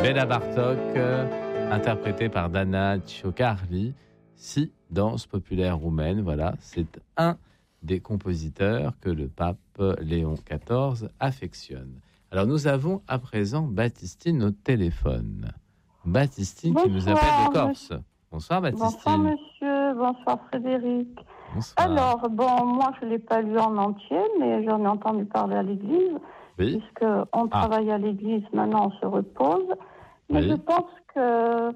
Béla Bartók, interprétée par Dana Ciocarli, si danse populaire roumaine. Voilà, c'est un des compositeurs que le pape Léon XIV affectionne. Alors nous avons à présent Baptistine au téléphone. Baptistine qui nous appelle de Corse. Bonsoir Baptistine. Bonsoir monsieur, bonsoir Frédéric. Bonsoir. Alors, moi je ne l'ai pas lu en entier, mais j'en ai entendu parler à l'église, Oui. puisqu'on travaille à l'église, maintenant on se repose. Mais Oui. je pense que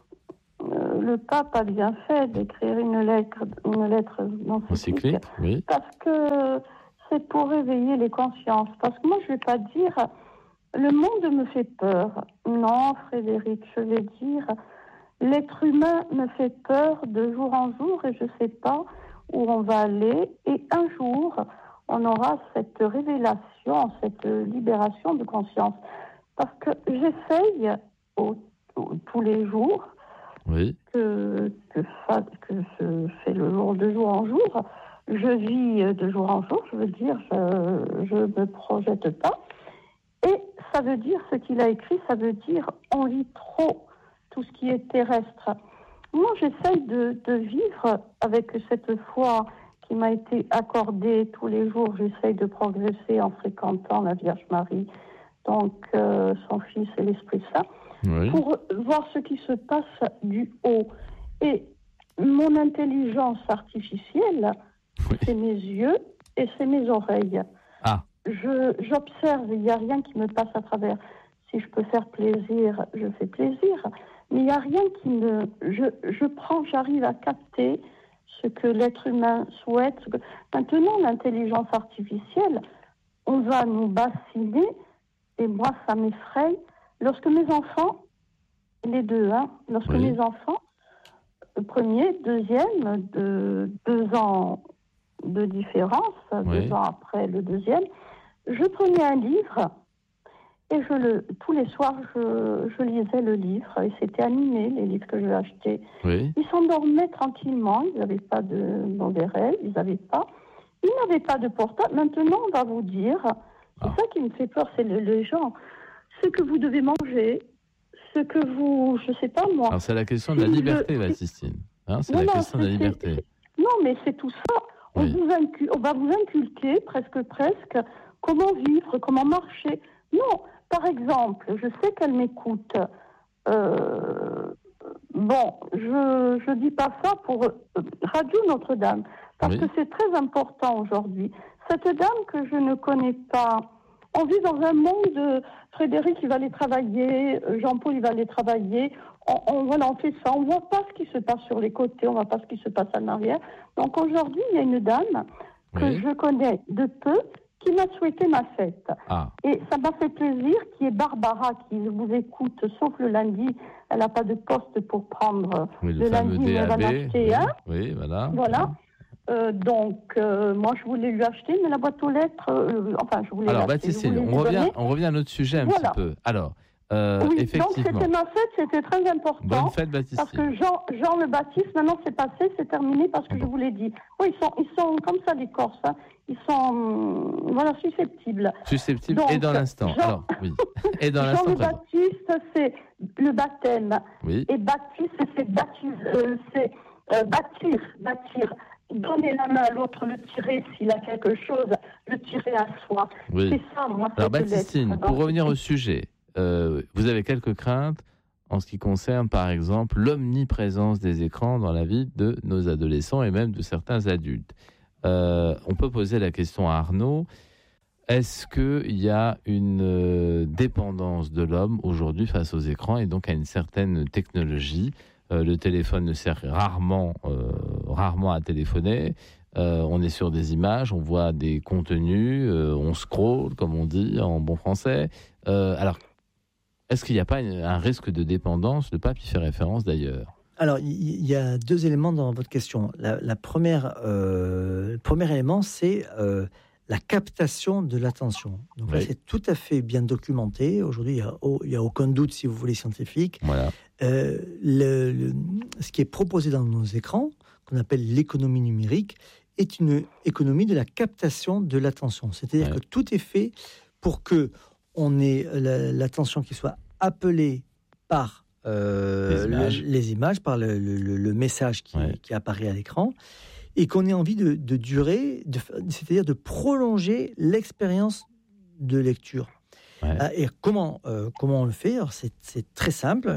le pape a bien fait d'écrire une lettre Encyclique, oui. parce que c'est pour réveiller les consciences. Parce que moi je ne vais pas dire le monde me fait peur. Non, Frédéric, je vais dire l'être humain me fait peur de jour en jour et je ne sais pas où on va aller. Et un jour, on aura cette révélation, cette libération de conscience. Parce que j'essaye tous les jours, Oui. que je fais de jour en jour. Je vis de jour en jour, je veux dire, je ne me projette pas. Et ça veut dire, ce qu'il a écrit, ça veut dire on lit trop tout ce qui est terrestre. Moi, j'essaye de vivre avec cette foi qui m'a été accordée tous les jours. J'essaye de progresser en fréquentant la Vierge Marie, donc son Fils et l'Esprit Saint, Oui. pour voir ce qui se passe du haut. Et mon intelligence artificielle, Oui. c'est mes yeux et c'est mes oreilles. Ah. J'observe, il n'y a rien qui me passe à travers. Si je peux faire plaisir, je fais plaisir. Mais il n'y a rien qui me... j'arrive à capter ce que l'être humain souhaite. Maintenant, l'intelligence artificielle, on va nous bassiner, et moi, ça m'effraie. Lorsque mes enfants, les deux, lorsque Oui. mes enfants, premier, deuxième, de 2 ans de différence, Oui. 2 ans après le deuxième, je prenais un livre et tous les soirs, je lisais le livre et c'était animé, les livres que je achetais. Oui. Ils s'endormaient tranquillement, ils n'avaient pas de mauvais rêves, ils n'avaient pas de portable. Maintenant, on va vous dire, c'est ça qui me fait peur, c'est les gens, ce que vous devez manger, ce que vous, je sais pas moi. Alors c'est la question de la liberté, Baptistine. C'est la question de la liberté. Non, mais c'est tout ça. Oui. On va vous inculquer, presque, comment vivre, comment marcher. Non, par exemple, je sais qu'elle m'écoute. Je dis pas ça pour Radio Notre-Dame, parce Oui. que c'est très important aujourd'hui. Cette dame que je ne connais pas, on vit dans un monde, Frédéric, il va aller travailler, Jean-Paul, il va aller travailler, on fait ça, on ne voit pas ce qui se passe sur les côtés, on ne voit pas ce qui se passe en arrière. Donc aujourd'hui, il y a une dame que je connais de peu, qui m'a souhaité ma fête. Ah. Et ça m'a fait plaisir, qui est Barbara, qui vous écoute, sauf le lundi, elle n'a pas de poste pour prendre Le fameux lundi, elle va DAB. m'acheter un. Oui, voilà. Voilà. Moi, je voulais lui acheter, mais la boîte aux lettres, je voulais Alors, l'acheter. Baptistine, on revient à notre sujet un petit peu. Alors, oui, effectivement. donc c'était ma fête, c'était très important. Bonne fête, Baptistine. Parce que Jean le Baptiste, maintenant c'est passé, c'est terminé parce que je vous l'ai dit. Oui, ils sont comme ça, les Corses. Ils sont, susceptibles. Susceptibles donc, et dans l'instant. Alors, oui. Et dans l'instant Jean le présent. Baptiste, c'est le baptême. Oui. Et Baptiste, c'est bâtir. Donner la main à l'autre, le tirer s'il a quelque chose, le tirer à soi. Oui. C'est ça, moi. Alors, Baptistine, pour revenir au sujet, vous avez quelques craintes en ce qui concerne, par exemple, l'omniprésence des écrans dans la vie de nos adolescents et même de certains adultes. On peut poser la question à Arnaud. Est-ce qu'il y a une dépendance de l'homme aujourd'hui face aux écrans et donc à une certaine technologie ? Le téléphone ne sert rarement à téléphoner. On est sur des images, on voit des contenus, on scrolle, comme on dit en bon français. Alors, est-ce qu'il n'y a pas un risque de dépendance ? Le pape y fait référence d'ailleurs. Alors, il y a 2 éléments dans votre question. Le premier élément, c'est la captation de l'attention. Donc là, c'est tout à fait bien documenté. Aujourd'hui, il n'y a aucun doute, si vous voulez, scientifique. Voilà. Ce qui est proposé dans nos écrans, qu'on appelle l'économie numérique, est une économie de la captation de l'attention. C'est-à-dire que tout est fait pour que on ait l'attention qui soit appelée par les images, par le message qui apparaît à l'écran, et qu'on ait envie de durer, c'est-à-dire de prolonger l'expérience de lecture. Ouais. Et comment on le fait? Alors c'est très simple,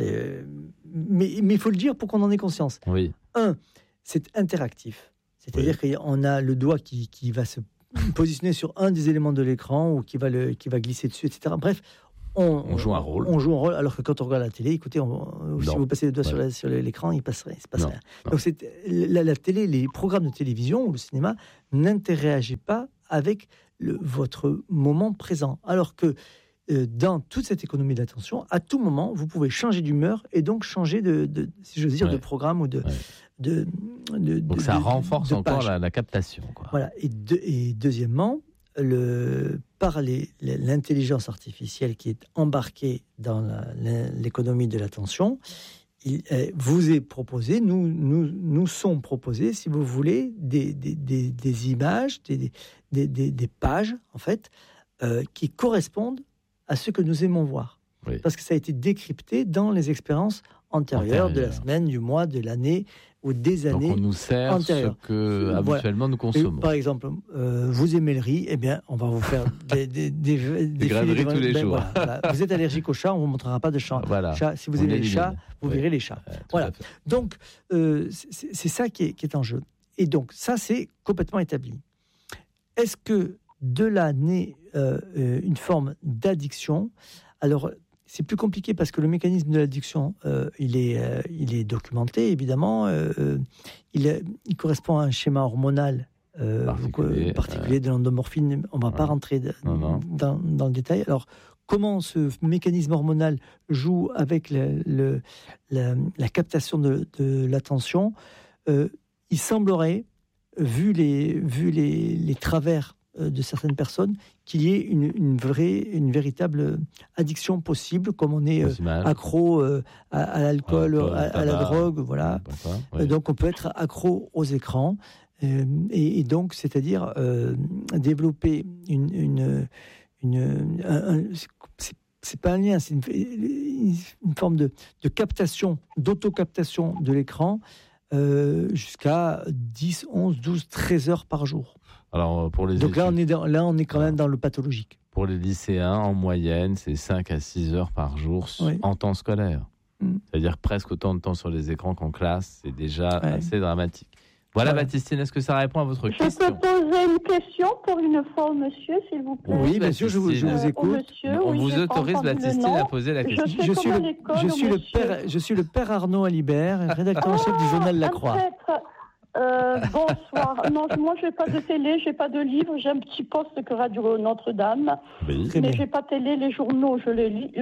mais il faut le dire pour qu'on en ait conscience. Oui. C'est interactif, c'est-à-dire qu'on a le doigt qui va se positionner sur un des éléments de l'écran ou qui va glisser dessus, etc. Bref, on joue un rôle. On joue un rôle, alors que quand on regarde la télé, écoutez, si vous passez le doigt sur l'écran, il ne passe rien. Donc la télé, les programmes de télévision ou le cinéma n'interagissent pas avec votre moment présent. Alors que dans toute cette économie d'attention, à tout moment, vous pouvez changer d'humeur et donc changer si j'ose dire, de programme ou donc ça renforce encore la captation. Quoi. Voilà. Et deuxièmement, par l'intelligence artificielle qui est embarquée dans l'économie de l'attention, vous est proposé, nous sont proposés, si vous voulez, des images, des pages, en fait, qui correspondent à ce que nous aimons voir. Oui. Parce que ça a été décrypté dans les expériences antérieures de la semaine, du mois, de l'année ou des années. Donc on nous sert antérieures. Ce que habituellement nous consommons. Par exemple, vous aimez le riz, eh bien, on va vous faire des graneries tous les jours. Voilà. Vous êtes allergique aux chats, on ne vous montrera pas de chat. Voilà. Si vous aimez les chats, vous verrez les chats. Voilà. Donc, c'est ça qui est en jeu. Et donc, ça, c'est complètement établi. Est-ce que de là naît une forme d'addiction? Alors, c'est plus compliqué parce que le mécanisme de l'addiction, il est documenté, évidemment. Il correspond à un schéma hormonal particulier de l'endomorphine. On ne va pas rentrer dans le détail. Alors, comment ce mécanisme hormonal joue avec la captation de l'attention? Il semblerait, vu les travers de certaines personnes, qu'il y ait une véritable addiction possible, comme on est accro à l'alcool, à la drogue, voilà. Donc on peut être accro aux écrans, et donc c'est-à-dire développer c'est pas un lien, c'est une forme de captation, d'auto-captation de l'écran jusqu'à 10, 11, 12, 13 heures par jour. Alors, donc là, on est quand même dans le pathologique. Pour les lycéens, en moyenne, c'est 5 à 6 heures par jour en temps scolaire. C'est-à-dire presque autant de temps sur les écrans qu'en classe. C'est déjà assez dramatique. Voilà, Baptistine, est-ce que ça répond à votre question? Je peux poser une question pour une fois au monsieur, s'il vous plaît? Oui, bien sûr, je vous écoute. On vous autorise, Baptistine, à poser la question. Je suis le père Arnaud Alibert, rédacteur en chef du journal La Croix. Bonsoir. Non, moi, je n'ai pas de télé, je n'ai pas de livre. J'ai un petit poste que Radio Notre-Dame. Oui. Mais je n'ai pas de télé. Les journaux, je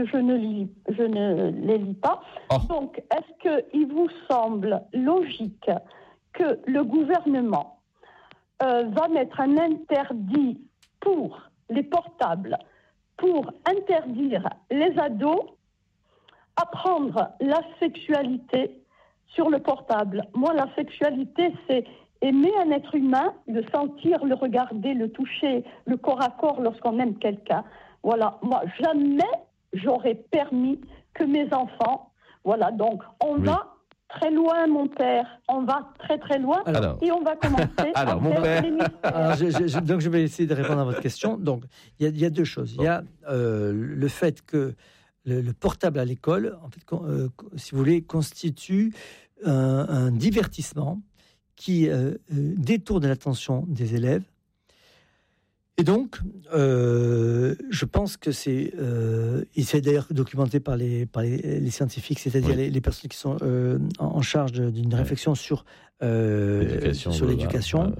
ne les lis pas. Oh. Donc, est-ce qu'il vous semble logique que le gouvernement va mettre un interdit pour les portables, pour interdire les ados à prendre la sexualité sur le portable? Moi, la sexualité, c'est aimer un être humain, le sentir, le regarder, le toucher, le corps à corps lorsqu'on aime quelqu'un. Voilà, moi, jamais j'aurais permis que mes enfants... Voilà, donc, on va très loin, mon père. On va très, très loin. Et on va commencer à mon père. Donc, je vais essayer de répondre à votre question. Donc, il y a deux choses. Il y a le fait que le portable à l'école, en fait, si vous voulez, constitue un divertissement qui détourne l'attention des élèves. Et donc, je pense que c'est d'ailleurs documenté par les scientifiques, c'est-à-dire les personnes qui sont en charge d'une réflexion sur l'éducation.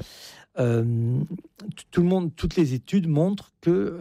Toutes les études montrent que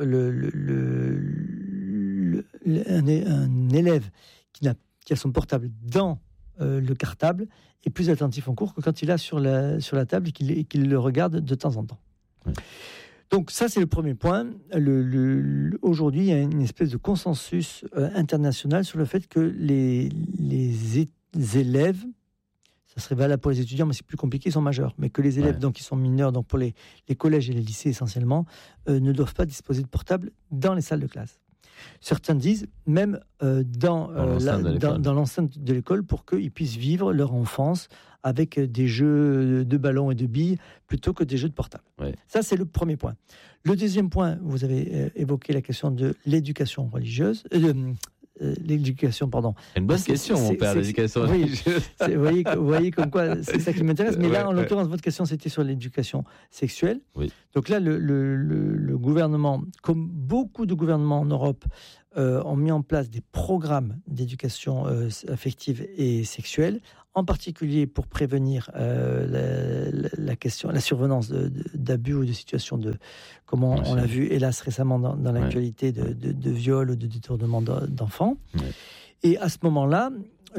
un élève qui a son portable dans le cartable est plus attentif en cours que quand il a sur la table et qu'il le regarde de temps en temps. Oui. Donc ça, c'est le premier point. Aujourd'hui, il y a une espèce de consensus international sur le fait que les élèves, ça serait valable pour les étudiants, mais c'est plus compliqué, ils sont majeurs, mais que les élèves donc, qui sont mineurs, donc pour les collèges et les lycées essentiellement, ne doivent pas disposer de portable dans les salles de classe. Certains disent même dans l'enceinte de l'école pour qu'ils puissent vivre leur enfance avec des jeux de ballons et de billes plutôt que des jeux de portable. Ouais. Ça, c'est le premier point. Le deuxième point, vous avez évoqué la question de l'éducation religieuse. L'éducation, pardon. C'est une bonne question, mon père, l'éducation religieuse. Vous voyez comme quoi, c'est ça qui m'intéresse. Mais là, en l'occurrence, votre question, c'était sur l'éducation sexuelle. Oui. Donc là, le gouvernement, comme beaucoup de gouvernements en Europe, ont mis en place des programmes d'éducation affective et sexuelle, en particulier pour prévenir la survenance d'abus ou de situations de, comme on l'a vu hélas récemment dans l'actualité, de viol ou de détournement d'enfants. Ouais. Et à ce moment-là,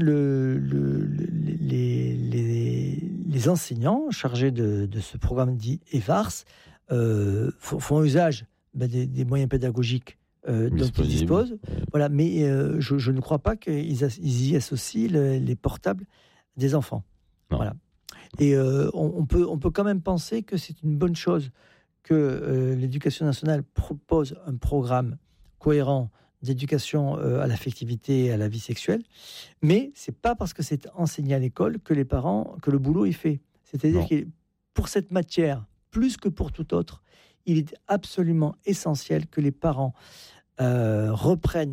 les enseignants chargés de ce programme dit EVARS font usage des moyens pédagogiques dont ils disposent. Voilà, mais je ne crois pas qu'ils y associent les portables des enfants. Non. Voilà. Et on peut quand même penser que c'est une bonne chose que l'Éducation nationale propose un programme cohérent d'éducation à l'affectivité et à la vie sexuelle, mais c'est pas parce que c'est enseigné à l'école que le boulot est fait. C'est-à-dire que pour cette matière, plus que pour toute autre, il est absolument essentiel que les parents reprennent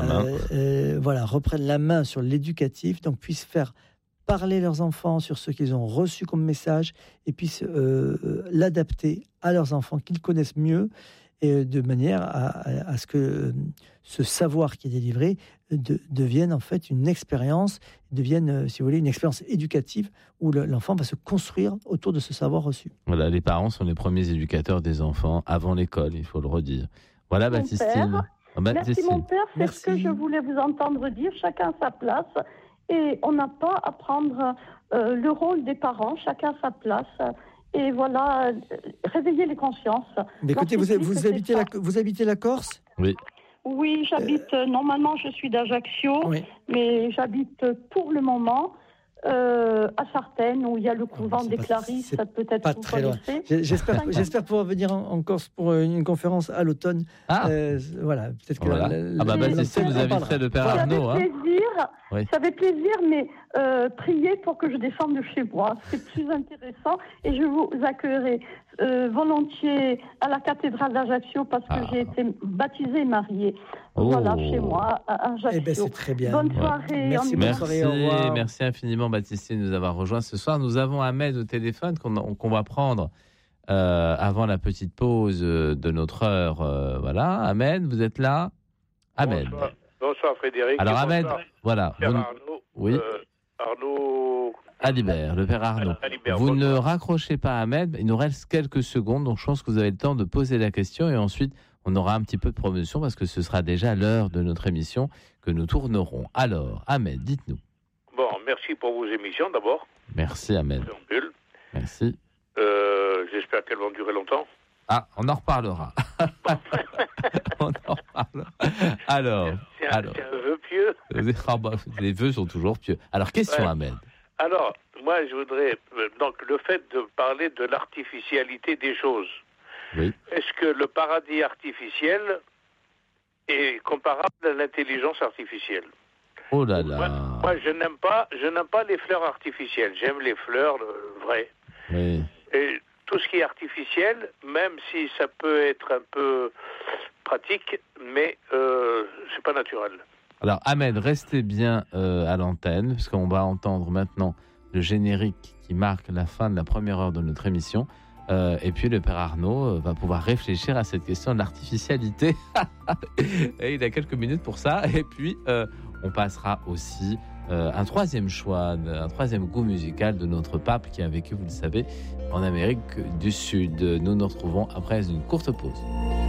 la main sur l'éducatif, donc puissent faire parler leurs enfants sur ce qu'ils ont reçu comme message et puissent l'adapter à leurs enfants qu'ils connaissent mieux, et de manière à ce que ce savoir qui est délivré devienne en fait une expérience, devienne, si vous voulez, une expérience éducative où l'enfant va se construire autour de ce savoir reçu. Voilà, les parents sont les premiers éducateurs des enfants avant l'école, il faut le redire. Voilà, Baptistine. Merci mon père, c'est ce que je voulais vous entendre dire, chacun à sa place. Et on n'a pas à prendre le rôle des parents, chacun à sa place. Et voilà, réveiller les consciences. Mais écoutez, vous habitez la Corse ? Oui. Oui, j'habite, normalement je suis d'Ajaccio, mais j'habite pour le moment à Sartène, où il y a le couvent des Clarisses, peut-être pas vous très loin. connaissez. J'espère pouvoir venir en Corse pour une conférence à l'automne. Voilà, peut-être que Baptistine, vous inviterez le père Arnaud. Ça fait plaisir, mais priez pour que je descende de chez moi. C'est plus intéressant et je vous accueillerai volontiers à la cathédrale d'Ajaccio parce que j'ai été baptisée et mariée. Voilà, chez moi, à Ajaccio. Eh bien, c'est très bien. Bonne soirée. Merci infiniment, Baptistine, de nous avoir rejoints ce soir. Nous avons Ahmed au téléphone qu'on va prendre avant la petite pause de notre heure. Voilà, Ahmed, vous êtes là ? Ahmed. Bonsoir Frédéric. Alors Ahmed, voilà. Arnaud. Arnaud. Alibert, le père Arnaud. Vous ne raccrochez pas Ahmed, il nous reste quelques secondes, donc je pense que vous avez le temps de poser la question et ensuite on aura un petit peu de promotion parce que ce sera déjà l'heure de notre émission que nous tournerons. Alors, Ahmed, dites-nous. Bon, merci pour vos émissions d'abord. Merci Ahmed. Merci. J'espère qu'elles vont durer longtemps. Ah, on en reparlera. On en reparlera. Alors, c'est un vœu pieux. Les vœux sont toujours pieux. Alors, question Ahmed. Alors, moi, je voudrais... Donc, le fait de parler de l'artificialité des choses. Oui. Est-ce que le paradis artificiel est comparable à l'intelligence artificielle ? Oh là là. Moi, je n'aime pas les fleurs artificielles. J'aime les fleurs vraies. Oui. Et tout ce qui est artificiel, même si ça peut être un peu pratique, mais c'est pas naturel. Alors Ahmed, restez bien à l'antenne, parce qu'on va entendre maintenant le générique qui marque la fin de la première heure de notre émission. Et puis le père Arnaud va pouvoir réfléchir à cette question de l'artificialité. Et il a quelques minutes pour ça. Et puis on passera aussi un troisième choix, un troisième goût musical de notre pape qui a vécu, vous le savez, en Amérique du Sud. Nous nous retrouvons après une courte pause.